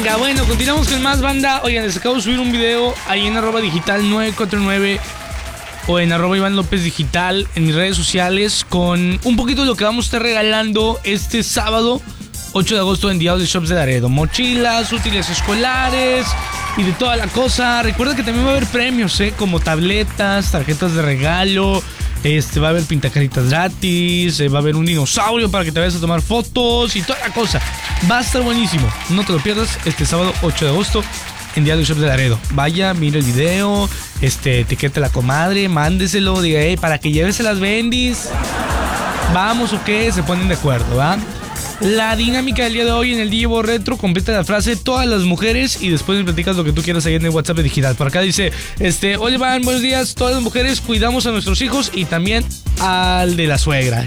Venga, bueno, continuamos con más, banda. Oigan, les acabo de subir un video ahí en @digital949 o en @Iván López Digital en mis redes sociales con un poquito de lo que vamos a estar regalando este sábado 8 de agosto en Diablo Shops de Laredo. Mochilas, útiles escolares y de toda la cosa. Recuerda que también va a haber premios, como tabletas, tarjetas de regalo. Va a haber pintacaritas gratis, va a haber un dinosaurio para que te vayas a tomar fotos y toda la cosa. Va a estar buenísimo. No te lo pierdas este sábado 8 de agosto en Diablo Shops de Laredo. Vaya, mire el video, etiquete a la comadre, mándeselo, diga, para que lleves las bendis. Vamos o qué, se ponen de acuerdo, ¿va? La dinámica del día de hoy en el Divo Retro, completa la frase todas las mujeres y después me platicas lo que tú quieras ahí en el WhatsApp de Digital. Por acá dice, oye, Van, buenos días, todas las mujeres cuidamos a nuestros hijos y también al de la suegra.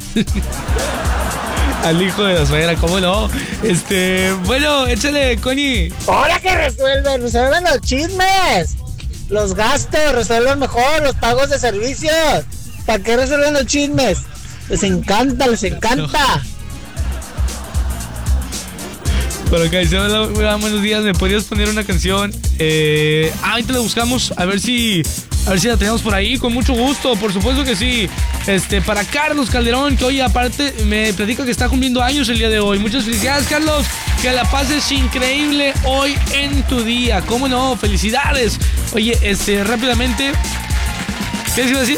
Al hijo de la suegra, ¿cómo no? Bueno, échale, Connie. Ahora que resuelven los chismes, los gastos, resuelven mejor los pagos de servicios. ¿Para qué resuelven los chismes? Les encanta. Por acá dice, hola, buenos días, ¿me podrías poner una canción? Ahorita la buscamos, a ver si la tenemos por ahí, con mucho gusto, por supuesto que sí. Para Carlos Calderón, que hoy aparte me platica que está cumpliendo años el día de hoy. Muchas felicidades, Carlos, que la pases increíble hoy en tu día. ¿Cómo no? Felicidades. Oye, rápidamente, ¿qué les iba a decir?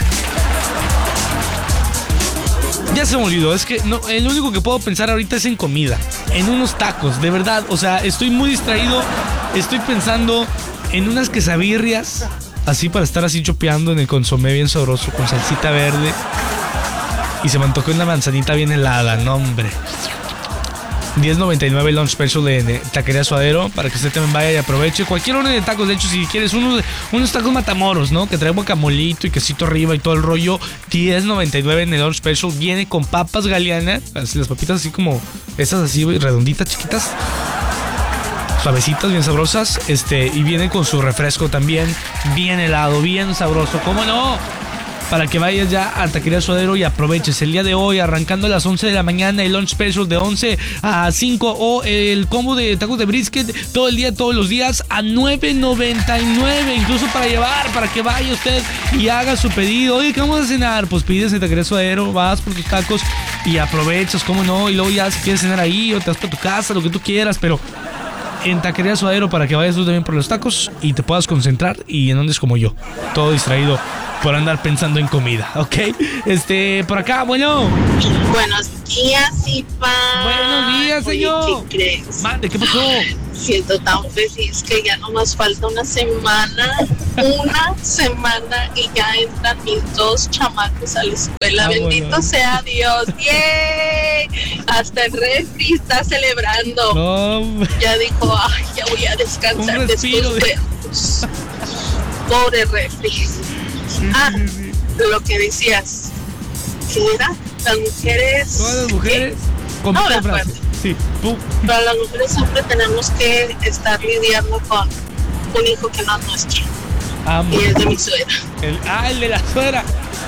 Ya se me olvidó, es que no, el único que puedo pensar ahorita es en comida, en unos tacos, de verdad, o sea, estoy muy distraído, estoy pensando en unas quesabirrias, así para estar así chopeando en el consomé bien sabroso, con salsita verde, y se me antojó una manzanita bien helada, no hombre. $10.99 el lunch special de Taquería Suadero, para que usted también vaya y aproveche cualquier orden de tacos. De hecho, si quieres unos tacos Matamoros, ¿no? Que trae guacamolito y quesito arriba y todo el rollo, $10.99 en el lunch special. Viene con papas Galeana, así, las papitas así como esas así redonditas, chiquitas, suavecitas, bien sabrosas, y viene con su refresco también, bien helado, bien sabroso, ¿cómo no? Para que vayas ya a Taquería Suadero y aproveches el día de hoy, arrancando a las 11 de la mañana, el lunch special de 11 a 5 o el combo de tacos de brisket todo el día, todos los días a $9.99, incluso para llevar, para que vaya usted y haga su pedido. Oye, ¿qué vamos a cenar? Pues pides en Taquería Suadero, vas por tus tacos y aprovechas, ¿cómo no? Y luego ya si quieres cenar ahí o te vas para tu casa, lo que tú quieras, pero en Taquería Suadero para que vayas tú también por los tacos y te puedas concentrar y no andes como yo, todo distraído por andar pensando en comida, ¿ok? Por acá, bueno. Buenos días, Iván. Buenos días, señor. Oye, ¿qué crees? Mande, ¿qué pasó? Siento tan feliz que ya no nos falta una semana y ya entran mis 2 chamacos a la escuela. Bendito bueno sea Dios. ¡Yay! Hasta el refri está celebrando. No. Ya dijo, ay, ya voy a descansar de estos perros. Pobre refri. Sí. Lo que decías, ¿qué era? Las mujeres. Todas las mujeres. No me acuerdo. Sí, tú. Para las mujeres siempre tenemos que estar lidiando con un hijo que no es nuestro. Y es de mi suegra. El de la suegra.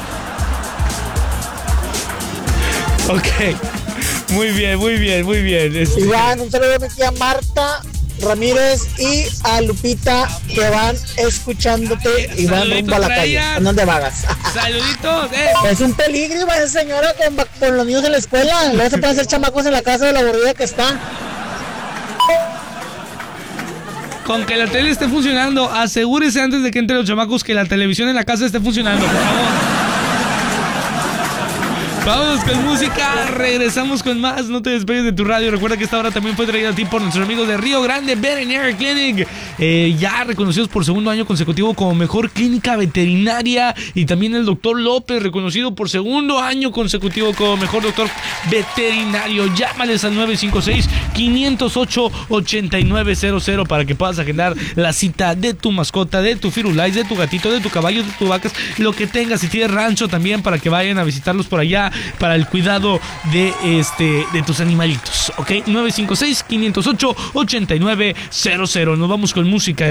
Ok. Muy bien. Iván, un saludo a mi tía Marta Ramírez y a Lupita, que van escuchándote y van rumbo a la calle. ¿En dónde vagas? Saluditos, Es un peligro, Iván, esa señora con los niños en la escuela. Luego se pueden hacer chamacos en la casa de la aburrida que está. Con que la tele esté funcionando, asegúrese antes de que entren los chamacos que la televisión en la casa esté funcionando, por favor. Vamos con música, regresamos con más. No te despegues de tu radio. Recuerda que esta hora también fue traída a ti por nuestros amigos de Río Grande Veterinary Clinic, ya reconocidos por segundo año consecutivo como mejor clínica veterinaria. Y también el doctor López, reconocido por segundo año consecutivo como mejor doctor veterinario. Llámales al 956-508-8900 para que puedas agendar la cita de tu mascota, de tu firulais, de tu gatito, de tu caballo, de tu vacas, lo que tengas. Si tienes rancho también, para que vayan a visitarlos por allá para el cuidado de tus animalitos, ¿ok? 956-508-8900. Nos vamos con música.